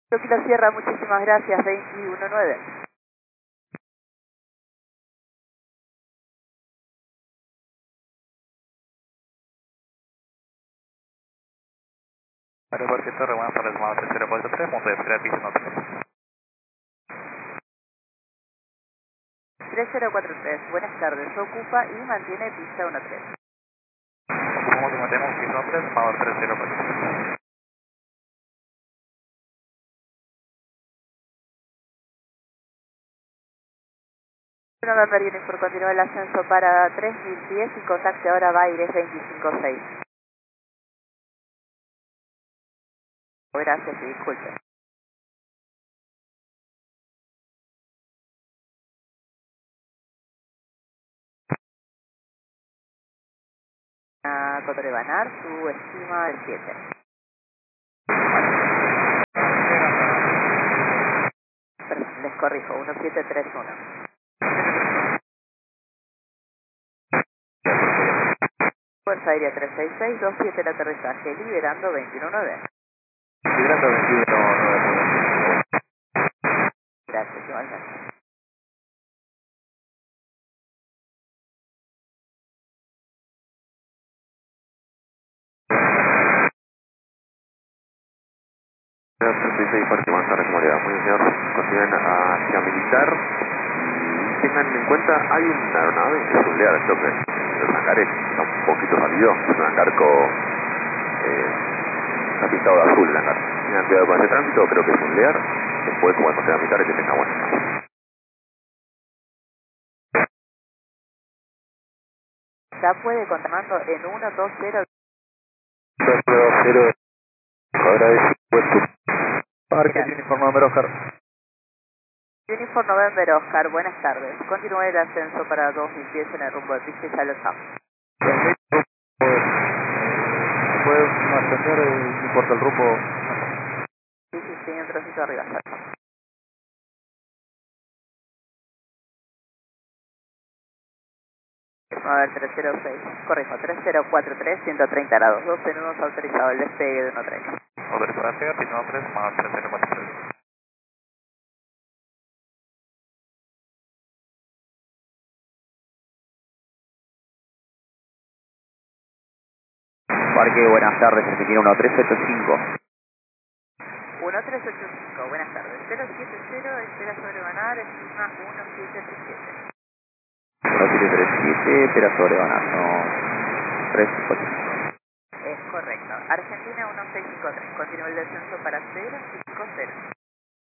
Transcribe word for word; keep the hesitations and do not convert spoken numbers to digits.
Kilo Sierra, muchísimas gracias, veintiuno nueve. Aeropuerto Torre, buenas tardes, Mao tres cero cuatro tres, monte de espera, piso no tres. tres cero cuatro tres, buenas tardes, ocupa y mantiene pista uno tres. Ocupamos y mantenemos piso no tres, Mao tres cero cuatro tres. November Unit por continuar el ascenso para tres mil diez y contacte ahora Baires veinticinco seis. Gracias y disculpe. A Cotor Banar, su estima del siete. Perdón, les corrijo, uno siete tres uno. Fuerza Aérea trescientos sesenta y seis, dos siete el aterrizaje, liberando veintiuno nueve. Liberando veintiuno nueve. Gracias, igualmente. treinta y seis, Parque Manzana, Comunidad. Muy bien, señor. Continúen hacia Militar y tengan en cuenta, hay una aeronave que es un Lear, creo que el hangar está un poquito salido, es un hangar con, eh, está pintado de azul el hangar. Tengan cuidado con ese tránsito, creo que es un Lear, después como sea Militar que tenga buena imagen. Ya puede continuando en uno dos cero. dos cero, agradecido. Parque Uniform November Oscar. Uniform November Oscar, buenas tardes. Continúe el ascenso para dos mil diez en el rumbo de pista y ya lo estamos. Puede mantener, no importa el rumbo. Sí, sí, sí, un trocito arriba. A ver, tres cero seis, corrijo, tres cero cuatro tres, ciento treinta grados, doce nudos autorizado el despegue de uno tres. Autorizado despegue, piso no tres, Mao tres cero cuatro tres. Parque, buenas tardes, se tiene uno tres ocho cinco. uno tres ocho cinco, buenas tardes. cero siete cero, espera sobre Banar, estima uno siete tres siete. uno siete tres siete, espera sobre Banar, no. tres ocho cinco. Es correcto. Argentina uno seis cinco tres, continúa el descenso para cero cinco cero.